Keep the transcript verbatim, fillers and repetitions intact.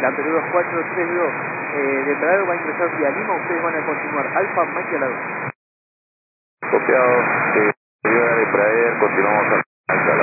La Perú dos cuatro tres dos eh, de Prader va a ingresar vía Lima, ustedes van a continuar Alfa Mike a la dos. Copiado, eh, de Prader, continuamos a